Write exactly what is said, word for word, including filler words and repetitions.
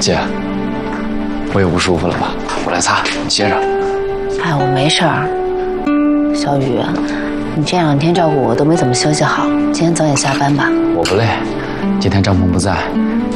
姐，我也不舒服了吧？我来擦，你歇着。 哎，我没事儿。小雨，你这两天照顾我都没怎么休息好，今天早点下班吧。 我不累，今天张鹏不在，